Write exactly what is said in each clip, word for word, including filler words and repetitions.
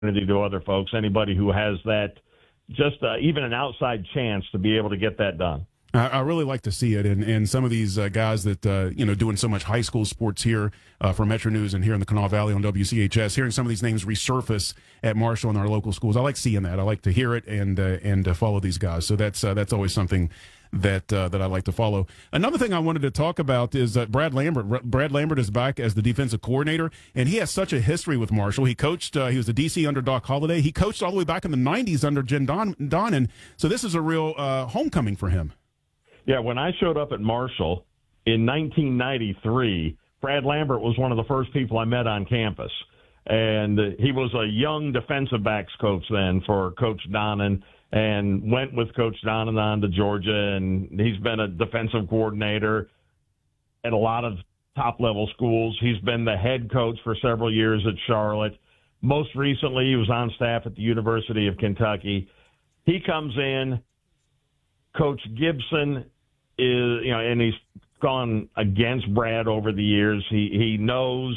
to other folks, anybody who has that, just uh, even an outside chance to be able to get that done. I, I really like to see it, and, and some of these uh, guys that uh, you know doing so much high school sports here uh, for Metro News and here in the Kanawha Valley on W C H S, hearing some of these names resurface at Marshall and our local schools. I like seeing that. I like to hear it and uh, and uh, follow these guys. So that's uh, that's always something that uh, that I like to follow. Another thing I wanted to talk about is uh, Brad Lambert. Brad Lambert is back as the defensive coordinator, and he has such a history with Marshall. He coached. Uh, he was the D C under Doc Holliday. He coached all the way back in the nineties under Jen Don- Donnan. So this is a real uh, homecoming for him. Yeah, when I showed up at Marshall in nineteen ninety-three, Brad Lambert was one of the first people I met on campus. And he was a young defensive backs coach then for Coach Donnan, and went with Coach Donnan on to Georgia, and he's been a defensive coordinator at a lot of top-level schools. He's been the head coach for several years at Charlotte. Most recently, he was on staff at the University of Kentucky. He comes in. Coach Gibson is, you know, and he's gone against Brad over the years. He he knows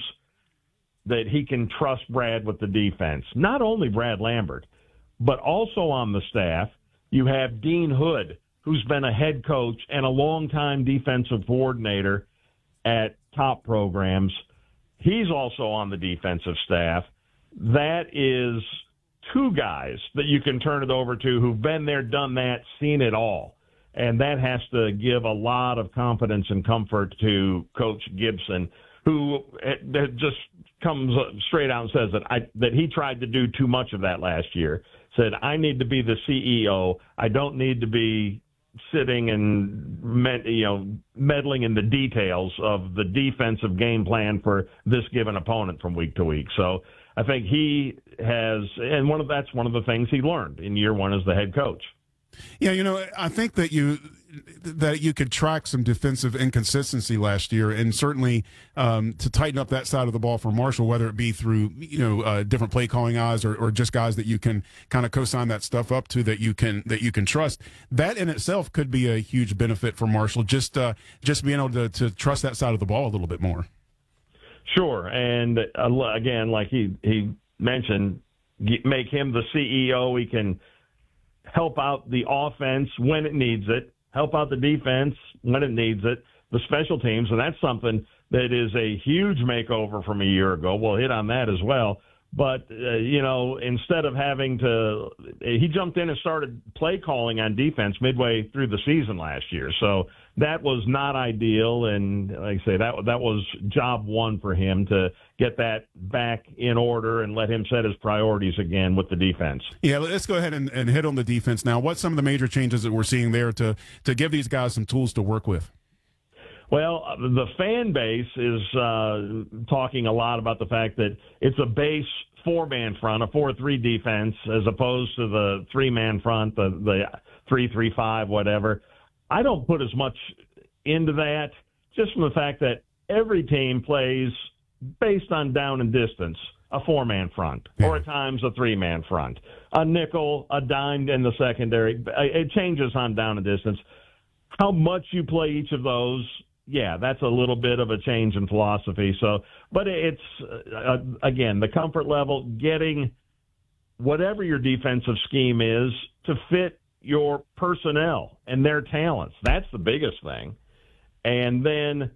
that he can trust Brad with the defense. Not only Brad Lambert, but also on the staff, you have Dean Hood, who's been a head coach and a longtime defensive coordinator at top programs. He's also on the defensive staff. That is two guys that you can turn it over to who've been there, done that, seen it all. And that has to give a lot of confidence and comfort to Coach Gibson, who just comes straight out and says that I, that he tried to do too much of that last year. Said, I need to be the C E O. I don't need to be sitting and med, you know meddling in the details of the defensive game plan for this given opponent from week to week. So I think he has, and one of that's one of the things he learned in year one as the head coach. Yeah, you know, I think that you that you could track some defensive inconsistency last year, and certainly um, to tighten up that side of the ball for Marshall, whether it be through you know uh, different play calling eyes or, or just guys that you can kind of co-sign that stuff up to that you can that you can trust. That in itself could be a huge benefit for Marshall. Just uh, just being able to, to trust that side of the ball a little bit more. Sure, and uh, again, like he he mentioned, make him the C E O. He can help out the offense when it needs it, help out the defense when it needs it, the special teams, and that's something that is a huge makeover from a year ago. We'll hit on that as well. But, uh, you know, instead of having to – he jumped in and started play calling on defense midway through the season last year. So that was not ideal, and like I say, that, that was job one for him to get that back in order and let him set his priorities again with the defense. Yeah, let's go ahead and, and hit on the defense now. What's some of the major changes that we're seeing there to, to give these guys some tools to work with? Well, the fan base is uh, talking a lot about the fact that it's a base four-man front, a four three defense, as opposed to the three-man front, the, the three three five, whatever. I don't put as much into that just from the fact that every team plays based on down and distance, a four-man front, yeah. or at times a three-man front. A nickel, a dime in the secondary. It changes on down and distance. How much you play each of those, yeah, that's a little bit of a change in philosophy. So, but it's, uh, again, the comfort level, getting whatever your defensive scheme is to fit your personnel and their talents. That's the biggest thing. And then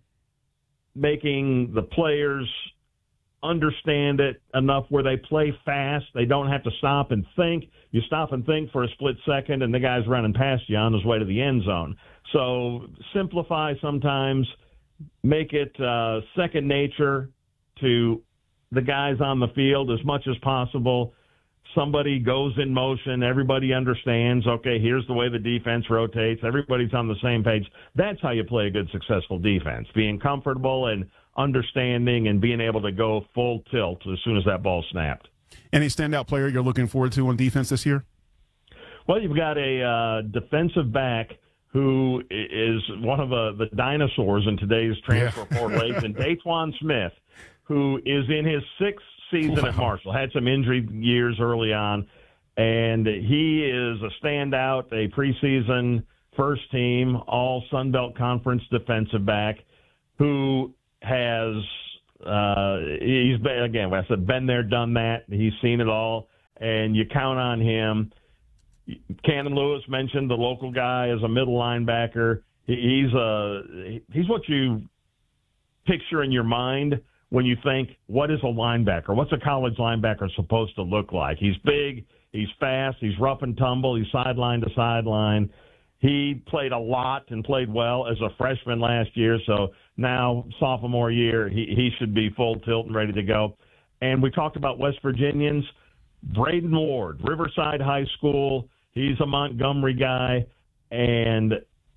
making the players understand it enough where they play fast. They don't have to stop and think. You stop and think for a split second, and the guy's running past you on his way to the end zone. So simplify sometimes, make it uh, second nature to the guys on the field as much as possible. Somebody goes in motion. Everybody understands, okay, here's the way the defense rotates. Everybody's on the same page. That's how you play a good, successful defense, being comfortable and understanding and being able to go full tilt as soon as that ball snapped. Any standout player you're looking forward to on defense this year? Well, you've got a uh, defensive back who is one of the, the dinosaurs in today's transfer yeah. portal age, and Daquan Smith, who is in his sixth season wow. at Marshall, had some injury years early on, and he is a standout, a preseason first team, all Sun Belt Conference defensive back who has, uh, he's been, again, I said, been there, done that. He's seen it all. and you count on him. Cannon Lewis mentioned the local guy as a middle linebacker. He's a he's what you picture in your mind when you think, what is a linebacker? What's a college linebacker supposed to look like? He's big, he's fast, he's rough and tumble, he's sideline to sideline. He played a lot and played well as a freshman last year, so now sophomore year he, he should be full tilt and ready to go. And we talked about West Virginians. Braden Ward, Riverside High School. He's a Montgomery guy, and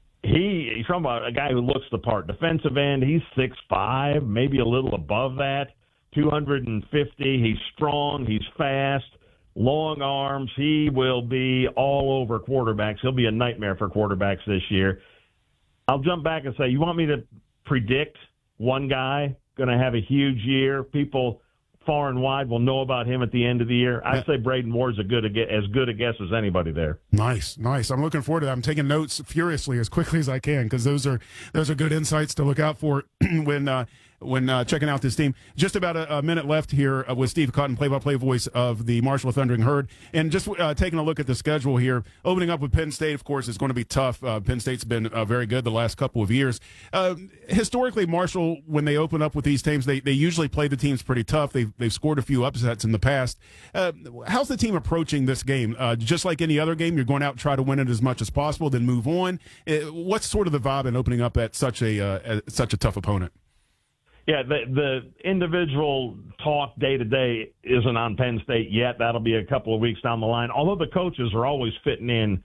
he he's from a, a guy who looks the part. Defensive end, he's six five, maybe a little above that, two hundred fifty. He's strong, he's fast, long arms. He will be all over quarterbacks. He'll be a nightmare for quarterbacks this year. I'll jump back and say, you want me to predict one guy going to have a huge year? People far and wide will know about him at the end of the year. I'd say Braden Ward's a good, as good a guess as anybody there. Nice, nice. I'm looking forward to that. I'm taking notes furiously as quickly as I can because those are those are good insights to look out for when uh, when uh, checking out this team. Just about a, a minute left here uh, with Steve Cotton, play-by-play voice of the Marshall Thundering Herd. And just uh, taking a look at the schedule here, opening up with Penn State, of course, is going to be tough. Uh, Penn State's been uh, very good the last couple of years. Uh, historically, Marshall, when they open up with these teams, they, they usually play the teams pretty tough. They've, they've scored a few upsets in the past. Uh, how's the team approaching this game? Uh, just like any other game, you're going out and try to win it as much as possible, then move on. Uh, what's sort of the vibe in opening up at such a uh, at such a tough opponent? Yeah, the, the individual talk day-to-day isn't on Penn State yet. That'll be a couple of weeks down the line, although the coaches are always fitting in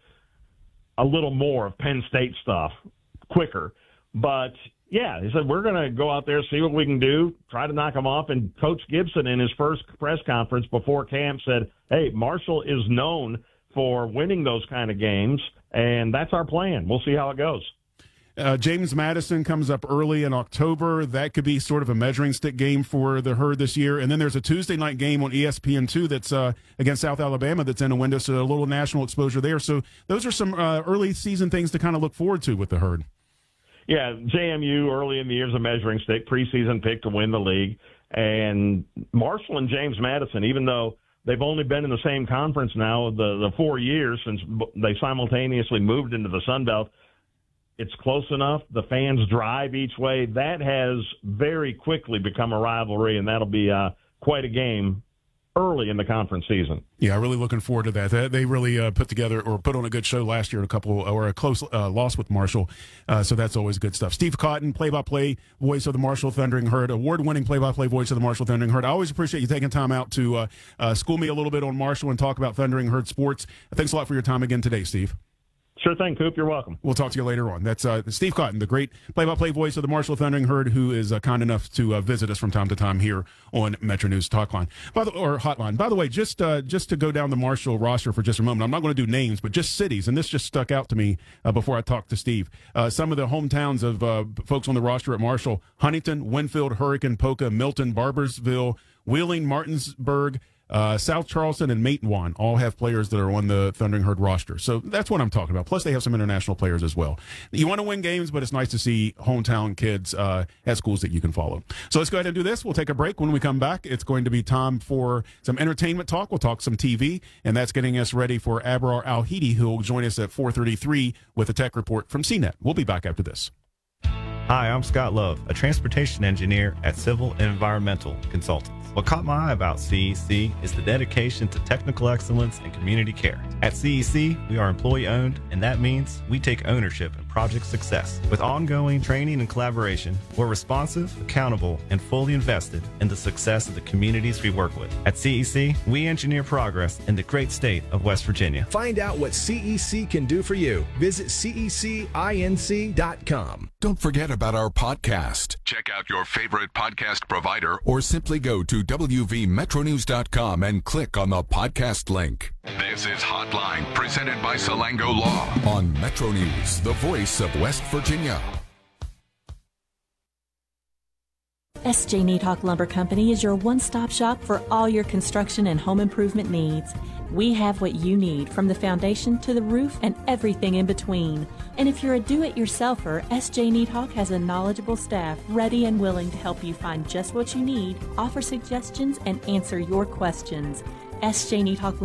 a little more of Penn State stuff quicker. But, yeah, he said, we're going to go out there, see what we can do, try to knock them off. And Coach Gibson, in his first press conference before camp, said, hey, Marshall is known for winning those kind of games, and that's our plan. We'll see how it goes. Uh, James Madison comes up early in October. That could be sort of a measuring stick game for the Herd this year. And then there's a Tuesday night game on E S P N two that's uh, against South Alabama that's in a window, so a little national exposure there. So those are some uh, early season things to kind of look forward to with the Herd. Yeah, J M U early in the year is a measuring stick, preseason pick to win the league. And Marshall and James Madison, even though they've only been in the same conference now the, the four years since they simultaneously moved into the Sun Belt, it's close enough. The fans drive each way. That has very quickly become a rivalry, and that'll be uh, quite a game early in the conference season. Yeah, really looking forward to that. They really uh, put together or put on a good show last year, a couple or a close uh, loss with Marshall. Uh, so that's always good stuff. Steve Cotton, play-by-play voice of the Marshall Thundering Herd, award-winning play-by-play voice of the Marshall Thundering Herd. I always appreciate you taking time out to uh, uh, school me a little bit on Marshall and talk about Thundering Herd sports. Thanks a lot for your time again today, Steve. Sure thing, Coop. You're welcome. We'll talk to you later on. That's uh, Steve Cotton, the great play-by-play voice of the Marshall Thundering Herd, who is uh, kind enough to uh, visit us from time to time here on Metro News Talkline, by the, or Hotline. By the way, just uh, just to go down the Marshall roster for just a moment, I'm not going to do names, but just cities, and this just stuck out to me uh, before I talked to Steve. Uh, some of the hometowns of uh, folks on the roster at Marshall: Huntington, Winfield, Hurricane, Poca, Milton, Barbersville, Wheeling, Martinsburg, Uh, South Charleston and Matewan all have players that are on the Thundering Herd roster. So that's what I'm talking about. Plus, they have some international players as well. You want to win games, but it's nice to see hometown kids uh, at schools that you can follow. So let's go ahead and do this. We'll take a break. When we come back, it's going to be time for some entertainment talk. We'll talk some T V, and that's getting us ready for Abrar Al-Hidi, who will join us at four thirty-three with a tech report from C net. We'll be back after this. Hi, I'm Scott Love, a transportation engineer at Civil and Environmental Consultants. What caught my eye about C E C is the dedication to technical excellence and community care. At C E C, we are employee-owned, and that means we take ownership in project success. With ongoing training and collaboration, we're responsive, accountable, and fully invested in the success of the communities we work with. At C E C, we engineer progress in the great state of West Virginia. Find out what C E C can do for you. Visit C E C inc dot com. Don't forget about our podcast. Check out your favorite podcast provider or simply go to W V Metro News dot com and click on the podcast link. This is Hotline, presented by Salango Law on Metro News, the voice of West Virginia. S J Needhawk Lumber Company is your one-stop shop for all your construction and home improvement needs. We have what you need, from the foundation to the roof and everything in between. And if you're a do-it-yourselfer, S J Needhawk has a knowledgeable staff ready and willing to help you find just what you need, offer suggestions, and answer your questions. S J Needhawk